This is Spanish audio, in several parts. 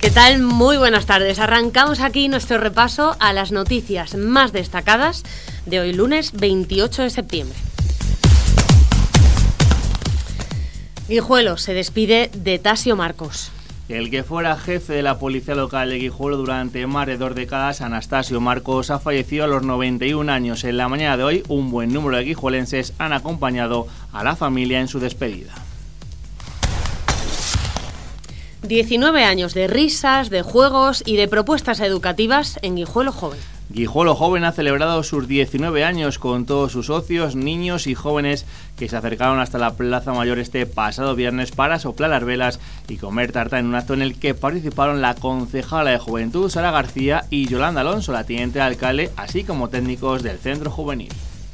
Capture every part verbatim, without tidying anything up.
¿Qué tal? Muy buenas tardes. Arrancamos aquí nuestro repaso a las noticias más destacadas de hoy lunes veintiocho de septiembre. Guijuelo se despide de Tasio Marcos. El que fuera jefe de la policía local de Guijuelo durante más de dos décadas, Anastasio Marcos, ha fallecido a los noventa y un años. En la mañana de hoy, un buen número de guijuelenses han acompañado a la familia en su despedida. diecinueve años de risas, de juegos y de propuestas educativas en Guijuelo Joven. Guijuelo Joven ha celebrado sus diecinueve años con todos sus socios, niños y jóvenes que se acercaron hasta la Plaza Mayor este pasado viernes para soplar las velas y comer tarta en un acto en el que participaron la concejala de Juventud, Sara García, y Yolanda Alonso, la teniente de alcalde, así como técnicos del centro juvenil.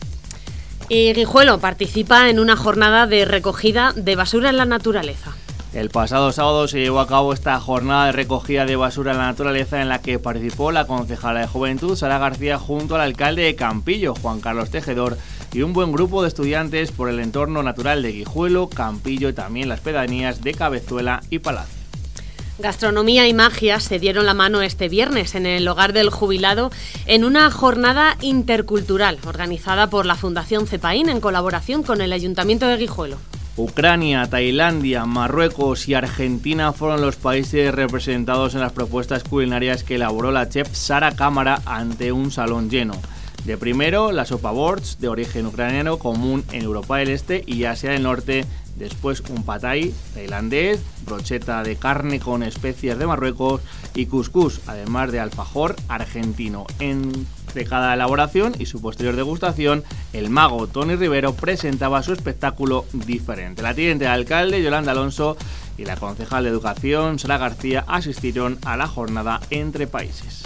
Y Guijuelo participa en una jornada de recogida de basura en la naturaleza. El pasado sábado se llevó a cabo esta jornada de recogida de basura en la naturaleza en la que participó la concejala de Juventud, Sara García, junto al alcalde de Campillo, Juan Carlos Tejedor, y un buen grupo de estudiantes por el entorno natural de Guijuelo, Campillo y también las pedanías de Cabezuela y Palacio. Gastronomía y magia se dieron la mano este viernes en el Hogar del Jubilado en una jornada intercultural organizada por la Fundación Cepaín en colaboración con el Ayuntamiento de Guijuelo. Ucrania, Tailandia, Marruecos y Argentina fueron los países representados en las propuestas culinarias que elaboró la chef Sara Cámara ante un salón lleno. De primero, la sopa borsch, de origen ucraniano, común en Europa del Este y Asia del Norte. Después un pad thai tailandés, brocheta de carne con especias de Marruecos y cuscús, además de alfajor argentino. Entre cada elaboración y su posterior degustación, el mago Tony Rivero presentaba su espectáculo diferente. La teniente de alcalde, Yolanda Alonso, y la concejal de Educación, Sara García, asistieron a la jornada entre países.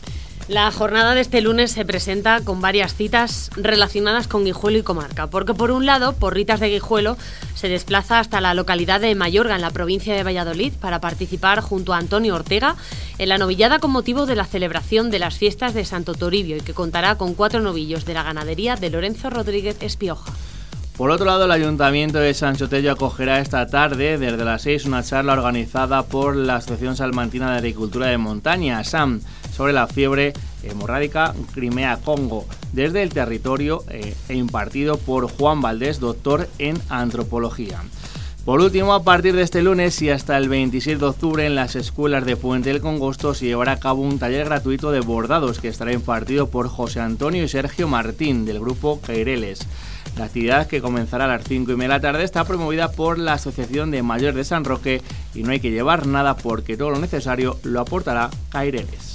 La jornada de este lunes se presenta con varias citas relacionadas con Guijuelo y comarca, porque por un lado, Porritas de Guijuelo se desplaza hasta la localidad de Mayorga, en la provincia de Valladolid, para participar junto a Antonio Ortega en la novillada con motivo de la celebración de las fiestas de Santo Toribio y que contará con cuatro novillos de la ganadería de Lorenzo Rodríguez Espioja. Por otro lado, el Ayuntamiento de San Sotello acogerá esta tarde, desde las seis, una charla organizada por la Asociación Salmantina de Agricultura de Montaña, ASAM, sobre la fiebre hemorrágica Crimea-Congo, desde el territorio eh, e impartido por Juan Valdés, doctor en antropología. Por último, a partir de este lunes y hasta el veintisiete de octubre, en las escuelas de Puente del Congosto se llevará a cabo un taller gratuito de bordados que estará impartido por José Antonio y Sergio Martín, del grupo Caireles. La actividad, que comenzará a las cinco y media de la tarde, está promovida por la Asociación de Mayores de San Roque y no hay que llevar nada porque todo lo necesario lo aportará Caireles.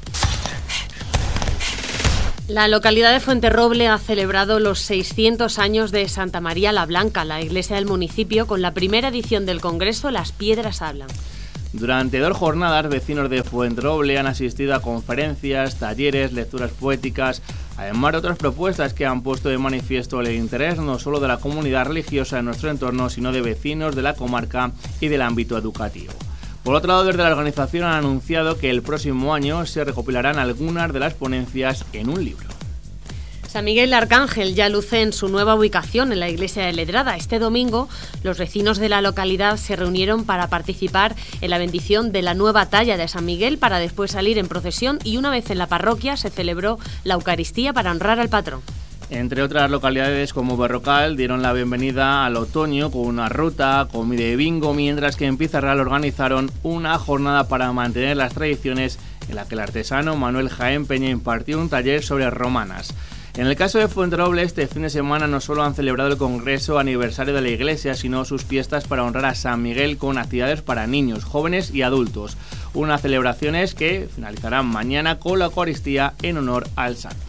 La localidad de Fuenterroble ha celebrado los seiscientos años de Santa María la Blanca, la iglesia del municipio, con la primera edición del congreso Las Piedras Hablan. Durante dos jornadas, vecinos de Fuenterroble han asistido a conferencias, talleres, lecturas poéticas, además de otras propuestas que han puesto de manifiesto el interés no solo de la comunidad religiosa de nuestro entorno, sino de vecinos de la comarca y del ámbito educativo. Por otro lado, desde la organización han anunciado que el próximo año se recopilarán algunas de las ponencias en un libro. San Miguel de Arcángel ya luce en su nueva ubicación en la iglesia de Ledrada. Este domingo, los vecinos de la localidad se reunieron para participar en la bendición de la nueva talla de San Miguel, para después salir en procesión, y una vez en la parroquia se celebró la Eucaristía para honrar al patrón. Entre otras localidades como Berrocal dieron la bienvenida al otoño con una ruta, comida y bingo, mientras que en Pizarral organizaron una jornada para mantener las tradiciones en la que el artesano Manuel Jaén Peña impartió un taller sobre romanas. En el caso de Fuenterroble, este fin de semana no solo han celebrado el congreso aniversario de la iglesia, sino sus fiestas para honrar a San Miguel con actividades para niños, jóvenes y adultos. Unas celebraciones que finalizarán mañana con la Eucaristía en honor al santo.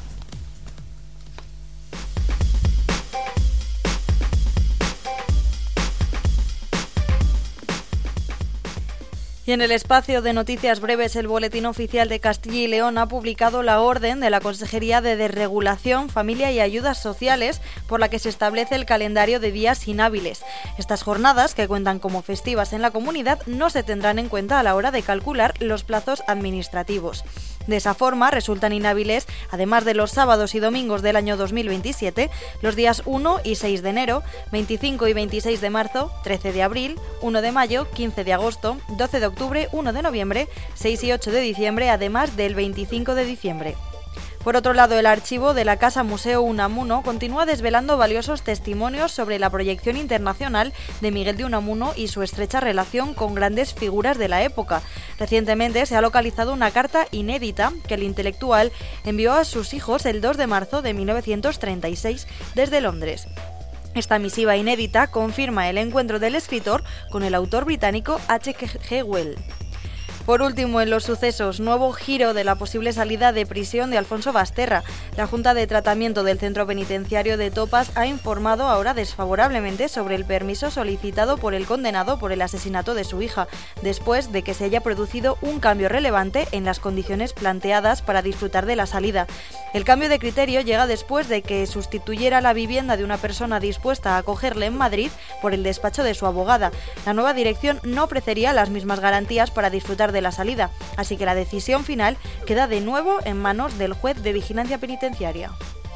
Y en el espacio de noticias breves, el Boletín Oficial de Castilla y León ha publicado la orden de la Consejería de Desregulación, Familia y Ayudas Sociales, por la que se establece el calendario de días inhábiles. Estas jornadas, que cuentan como festivas en la comunidad, no se tendrán en cuenta a la hora de calcular los plazos administrativos. De esa forma, resultan inhábiles, además de los sábados y domingos del año dos mil veintisiete, los días uno y seis de enero, veinticinco y veintiséis de marzo, trece de abril, uno de mayo, quince de agosto, doce de octubre, uno de noviembre, seis y ocho de diciembre, además del veinticinco de diciembre. Por otro lado, el archivo de la Casa Museo Unamuno continúa desvelando valiosos testimonios sobre la proyección internacional de Miguel de Unamuno y su estrecha relación con grandes figuras de la época. Recientemente se ha localizado una carta inédita que el intelectual envió a sus hijos el dos de marzo de mil novecientos treinta y seis desde Londres. Esta misiva inédita confirma el encuentro del escritor con el autor británico H G Wells. Por último, en los sucesos, nuevo giro de la posible salida de prisión de Alfonso Basterra. La Junta de Tratamiento del Centro Penitenciario de Topas ha informado ahora desfavorablemente sobre el permiso solicitado por el condenado por el asesinato de su hija, después de que se haya producido un cambio relevante en las condiciones planteadas para disfrutar de la salida. El cambio de criterio llega después de que sustituyera la vivienda de una persona dispuesta a acogerle en Madrid por el despacho de su abogada. La nueva dirección no ofrecería las mismas garantías para disfrutar de la salida, así que la decisión final queda de nuevo en manos del juez de vigilancia penitenciaria.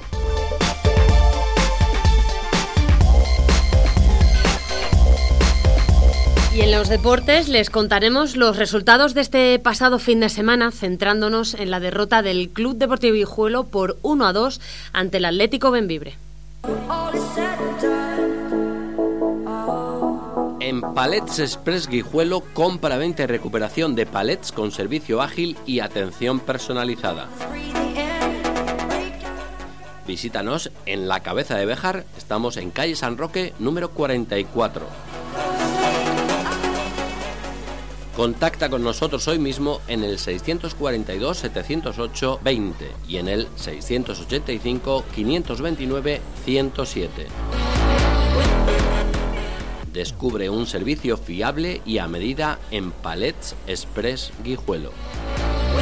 Y en los deportes les contaremos los resultados de este pasado fin de semana, centrándonos en la derrota del Club Deportivo Guijuelo por uno a dos ante el Atlético Bembibre. En Palets Express Guijuelo, compra, venta y recuperación de palets con servicio ágil y atención personalizada. Visítanos en la Cabeza de Béjar, estamos en calle San Roque, número cuarenta y cuatro. Contacta con nosotros hoy mismo en el seiscientos cuarenta y dos, setecientos ocho, veinte y en el seiscientos ochenta y cinco, quinientos veintinueve, ciento siete. Descubre un servicio fiable y a medida en Palets Express Guijuelo.